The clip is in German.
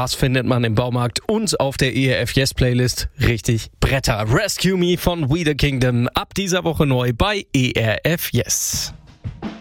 das findet man im Baumarkt und auf der ERF Yes Playlist. Richtig Bretter. Rescue Me von We the Kingdom. Ab dieser Woche neu bei ERF Yes.